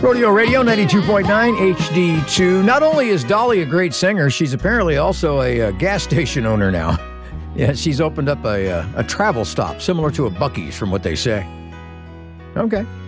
Rodeo Radio 92.9 HD2. Not only is Dolly a great singer, she's apparently also a gas station owner now. Yeah, she's opened up a travel stop similar to a Buc-ee's from what they say. Okay.